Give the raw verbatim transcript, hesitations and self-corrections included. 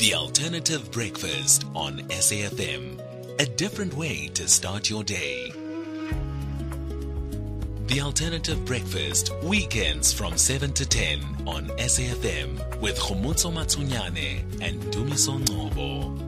The Alternative Breakfast on S A F M. A different way to start your day. The Alternative Breakfast, weekends from seven to ten on S A F M with Khomotso Matsunyane and Dumiso Ngobo.